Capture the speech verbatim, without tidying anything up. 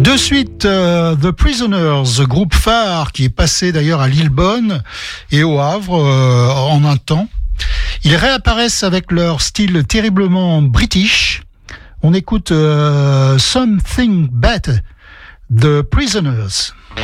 De suite, euh, The Prisoners, groupe phare qui est passé d'ailleurs à Lillebonne et au Havre euh, en un temps. Ils réapparaissent avec leur style terriblement british. On écoute euh, Something Better, The Prisoners.